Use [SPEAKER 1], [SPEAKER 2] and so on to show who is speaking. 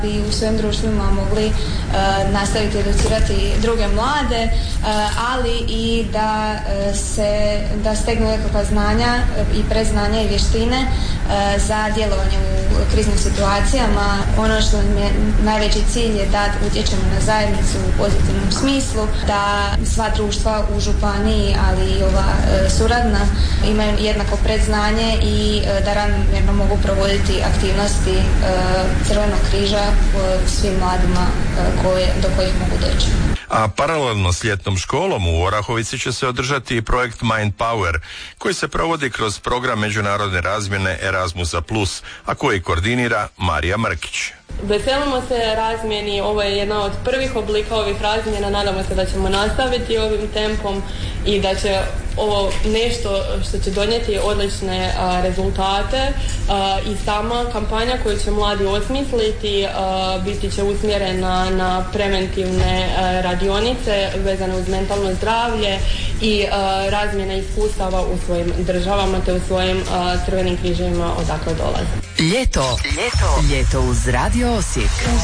[SPEAKER 1] i u svojim društvima mogli nastaviti educirati druge mlade, ali i da stegnu nekakva znanja i predznanja i vještine za djelovanje u kriznim situacijama. Ono što nam je najveći cilj je da utječemo na zajednicu u pozitivnom smislu, da sva društva u županiji, ali i ova suradna, imaju jednako predznanje i da ravnomjerno mogu provoditi aktivnosti Crvenog križa svim mladima do kojih mogu doći.
[SPEAKER 2] A paralelno s ljetnom školom u Orahovici će se održati i projekt Mind Power, koji se provodi kroz program međunarodne razmjene Erasmusa+, a koji koordinira Marija Mrkić.
[SPEAKER 3] Veselimo se razmjeni, ovo je jedna od prvih oblika ovih razmjena, nadamo se da ćemo nastaviti ovim tempom i da će ovo nešto što će donijeti odlične rezultate i sama kampanja koju će mladi osmisliti biti će usmjerena na preventivne radionice vezane uz mentalno zdravlje i razmjene iskustava u svojim državama te u svojim crvenim križevima odakle dolaze.
[SPEAKER 4] Ljeto uz Radio Osijek.